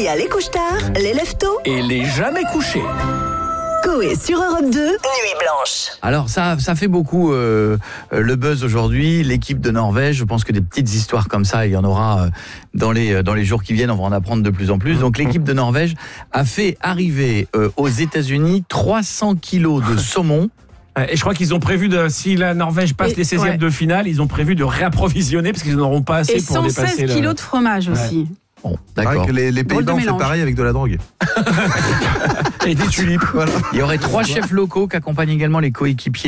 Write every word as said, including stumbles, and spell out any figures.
Il y a les couche-tard, les lève-tôt Et les jamais couchés. Coé sur Europe deux, Nuit Blanche. Alors ça, ça fait beaucoup euh, le buzz aujourd'hui, l'équipe de Norvège. Je pense que des petites histoires comme ça, il y en aura euh, dans les dans les jours qui viennent. On va en apprendre de plus en plus. Donc l'équipe de Norvège a fait arriver euh, aux États-Unis trois cents kilos de saumon. Et je crois qu'ils ont prévu, de, si la Norvège passe Et, les seizièmes ouais. de finale, ils ont prévu de réapprovisionner parce qu'ils n'auront pas assez Et pour cent dépasser seize le... kilos de fromage aussi. Bon, Pareil d'accord. que les, les Drôle de Pays-Bas ont fait mélange. pareil avec de la drogue. Et des tulipes. Voilà. Il y aurait trois chefs locaux qui accompagnent également les coéquipiers.